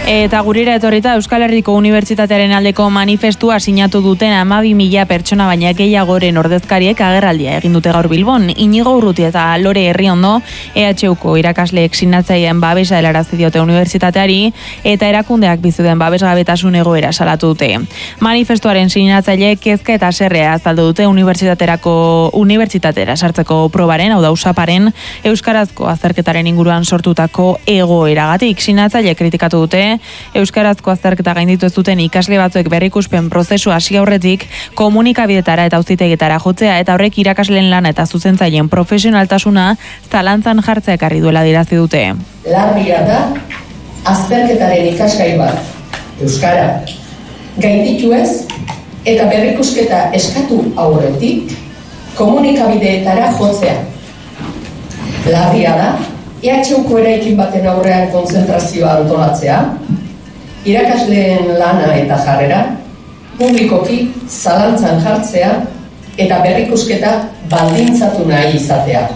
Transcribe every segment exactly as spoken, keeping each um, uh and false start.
Eta gurira etorrita Euskal Herriko Unibertsitatearen aldeko manifestua sinatu duten hamabi mila pertsona baina gehiagoren ordezkariek agerraldia egin dute gaur Bilbon. Inigo Urruti eta Lore Herriondo E H Uko irakasleek sinatzaileen babesa helarazi diote unibertsitateari eta erakundeak bizuden babesgabetasun egoera salatu dute. Manifestuaren sinatzaileek kezka eta haserrea azaldu dute unibertsitaterako unibertsitatera sartzeko probaren, hau da USAParen euskarazko azterketaren inguruan sortutako egoeragatik. Sinatzaile kritikatu dute euskarazko azterketa gainditu ez duten ikasle batzuek berrikuspen prozesu hasi aurretik komunikabidetara eta auzitegietara jotzea eta horrek irakasleen lana eta zuzentzaileen profesionaltasuna zalantzan jartzea ekarri duela adierazi dute. Larria da azterketaren ikasgai bat euskara gainditu ez eta berrikusketa eskatu aurretik komunikabideetara jotzea. Larria da E H Uko eraikin baten aurrean konzentrazioa antolatzea, irakasleen lana eta jarrera, publikoki zalantzan jartzea eta berrikusketa baldintzatu nahi izatea.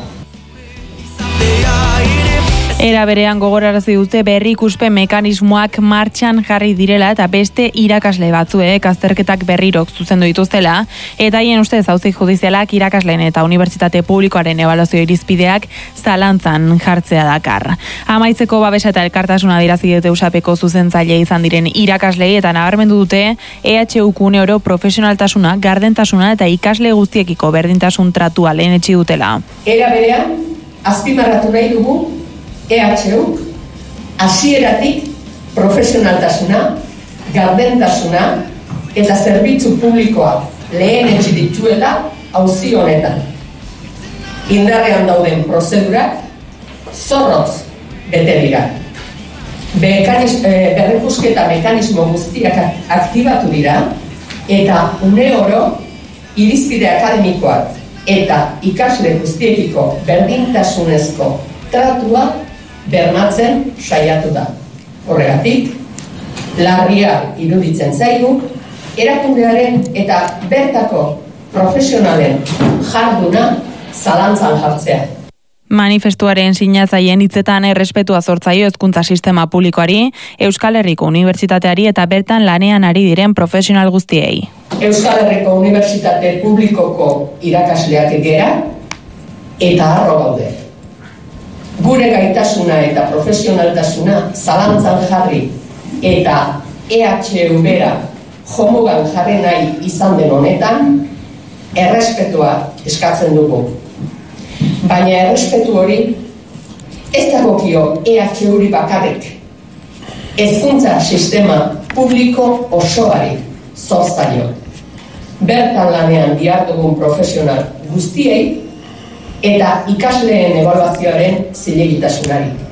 Era berean gogorarazi dute berrikuspen mekanismoak martxan jarri direla eta beste irakasle batzuek azterketak berrirok zuzendu dituztela eta haien ustez auzi judizialak irakasleen eta unibertsitate publikoaren ebaluazio irizpideak zalantzan jartzea dakar. Amaitzeko babesa eta elkartasuna adierazi dute USAPeko zuzentzaile izan diren irakaslei eta nabarmendu dute E H Uko une oro profesionaltasuna, gardentasuna eta ikasle guztiekiko berdintasun tratua lehenetsi dutela. Era berean azpimarratu nahi dugu E H Uk hasieratik profesionaltasuna, gardentasuna eta zerbitzu publikoa lehenetsi dituela auzi honetan. Indarrean dauden prozedurak zorrotz bete dira. Mekaniz, eh, berrikusketa mekanismo guztiak aktibatu dira eta une oro irizpide akademikoak eta ikasle guztiekiko berdintasunezko tratua bermatzen saiatu da. Horregatik, larria iruditzen zaigu, erakundearen eta bertako profesionalen jarduna zalantzan jartzea. Manifestuaren sinatzaileen hitzetan errespetua zortzaio hezkuntza sistema publikoari, Euskal Herriko Unibertsitateari eta bertan lanean ari diren profesional guztiei. Euskal Herriko Unibertsitate publikoko irakasleak gera eta harro gaude. Gure gaitasuna eta profesionaltasuna zalantzan jarri eta E H U bera jomugan jarri nahi izan den honetan, errespetua eskatzen dugu. Baina errespetu hori ez dagokio E H Uri bakarrik. Hezkuntza sistema publiko osoari zor zaio. Bertan lanean dihardugun profesional guztiei eta ikasleen ebaluazioaren zilegitasunari.